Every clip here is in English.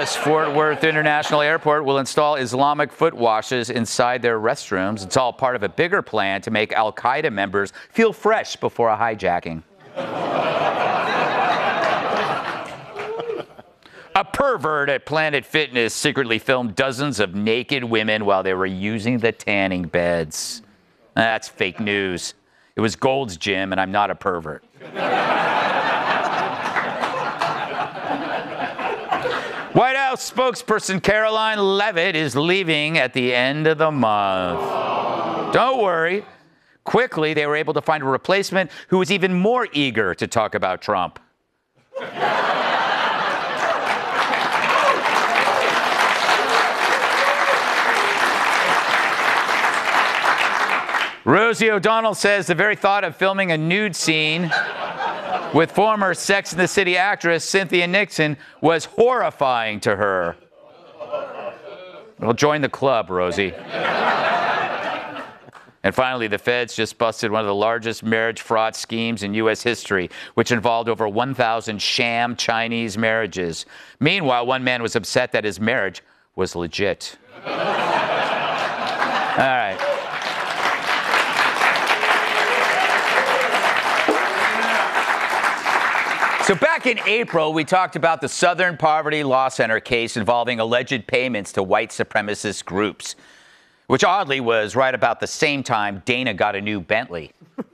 Dallas-Fort Worth International Airport will install Islamic foot washes inside their restrooms. It's all part of a bigger plan to make al-Qaeda members feel fresh before a hijacking. A pervert at Planet Fitness secretly filmed dozens of naked women while they were using the tanning beds. That's fake news. It was Gold's Gym, and I'm not a pervert. White House spokesperson Caroline Leavitt is leaving at the end of the month. Don't worry. Quickly, they were able to find a replacement who was even more eager to talk about Trump. Rosie O'Donnell says the very thought of filming a nude scene with former Sex and the City actress Cynthia Nixon was horrifying to her. Well, join the club, Rosie. And finally, the feds just busted one of the largest marriage fraud schemes in U.S. history, which involved over 1,000 sham Chinese marriages. Meanwhile, one man was upset that his marriage was legit. All right. So back in April, we talked about the Southern Poverty Law Center case involving alleged payments to white supremacist groups, which oddly was right about the same time Dana got a new Bentley.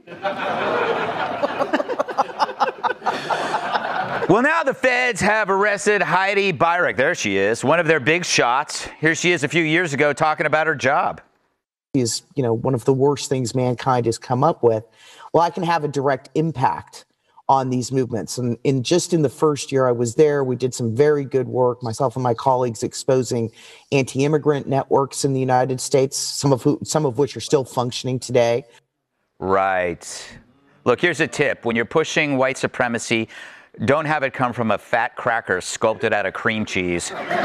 Well, now the feds have arrested Heidi Beirich. There she is, one of their big shots. Here she is a few years ago talking about her job. Is, one of the worst things mankind has come up with. Well, I can have a direct impact on these movements. And just in the first year I was there, we did some very good work, myself and my colleagues, exposing anti-immigrant networks in the United States, some of which are still functioning today. Right. Look, here's a tip. When you're pushing white supremacy, don't have it come from a fat cracker sculpted out of cream cheese.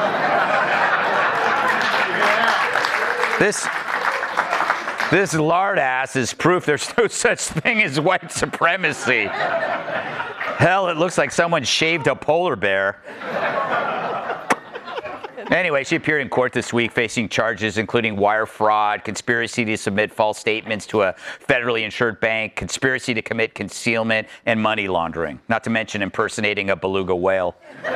This lard ass is proof there's no such thing as white supremacy. Hell, it looks like someone shaved a polar bear. Anyway, she appeared in court this week facing charges including wire fraud, conspiracy to submit false statements to a federally insured bank, conspiracy to commit concealment, and money laundering, not to mention impersonating a beluga whale.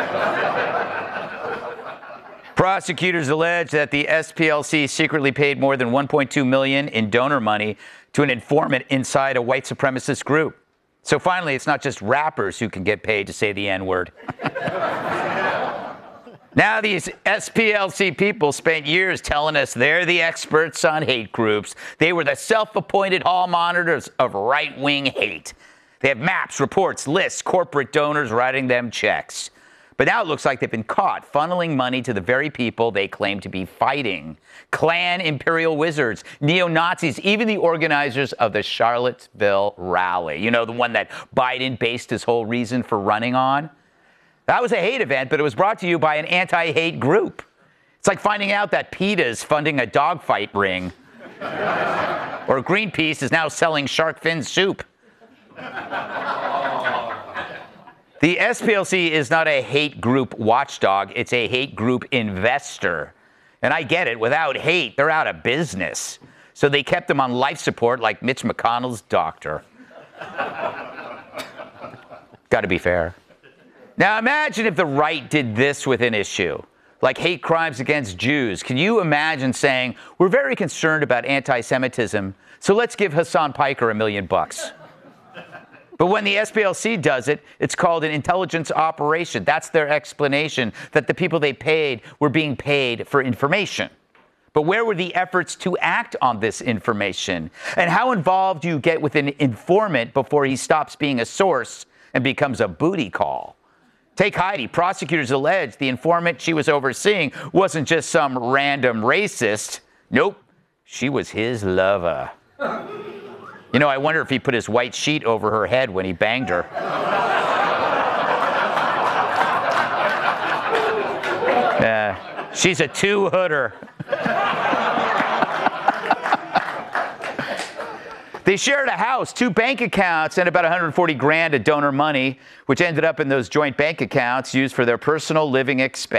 Prosecutors allege that the SPLC secretly paid more than $1.2 million in donor money to an informant inside a white supremacist group. So finally, it's not just rappers who can get paid to say the N-word. Now these SPLC people spent years telling us they're the experts on hate groups. They were the self-appointed hall monitors of right-wing hate. They have maps, reports, lists, corporate donors writing them checks. But now it looks like they've been caught funneling money to the very people they claim to be fighting. Klan imperial wizards, neo-Nazis, even the organizers of the Charlottesville rally. The one that Biden based his whole reason for running on. That was a hate event, but it was brought to you by an anti-hate group. It's like finding out that PETA's funding a dogfight ring. Or Greenpeace is now selling shark fin soup. The SPLC is not a hate group watchdog, it's a hate group investor. And I get it, without hate, they're out of business. So they kept them on life support like Mitch McConnell's doctor. Got to be fair. Now imagine if the right did this with an issue, like hate crimes against Jews. Can you imagine saying, we're very concerned about anti-Semitism, so let's give Hassan Piker $1 million. But when the SPLC does it, it's called an intelligence operation. That's their explanation, that the people they paid were being paid for information. But where were the efforts to act on this information? And how involved do you get with an informant before he stops being a source and becomes a booty call? Take Heidi. Prosecutors allege the informant she was overseeing wasn't just some random racist. Nope, she was his lover. I wonder if he put his white sheet over her head when he banged her. She's a two-hooder. They shared a house, 2 bank accounts, and about $140 grand of donor money, which ended up in those joint bank accounts used for their personal living expenses.